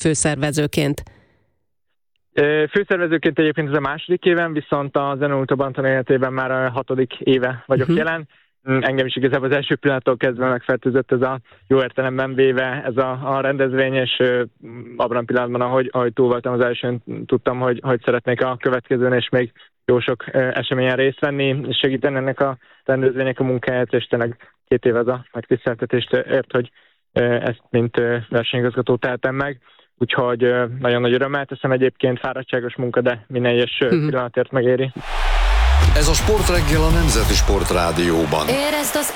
főszervezőként? Főszervezőként egyébként ez a második évem, viszont a Zene Ultra Banton életében már a 6. éve vagyok jelen. Engem is igazából az első pillanattól kezdve megfertőzött ez a jó értelemben véve ez a rendezvény, és abban a pillanatban, ahogy túl voltam az elsőn, tudtam, hogy szeretnék a következőn, és még jó sok eseményen részt venni, és segíteni ennek a rendezvénynek a munkáját, és tényleg 2 év az a megtiszteltetést ért, hogy ezt mint versenyigazgató tehetem meg. Úgyhogy nagyon nagy örömmel teszem, egyébként fáradtságos munka, de minden egyes pillanatért megéri. Ez a Sportreggel a Nemzeti Sportrádióban. Érezd az